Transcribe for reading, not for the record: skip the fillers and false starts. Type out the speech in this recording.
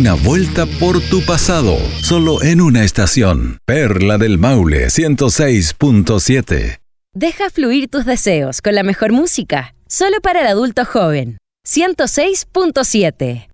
Una vuelta por tu pasado, solo en una estación. Perla del Maule 106.7. Deja fluir tus deseos con la mejor música, solo para el adulto joven. 106.7.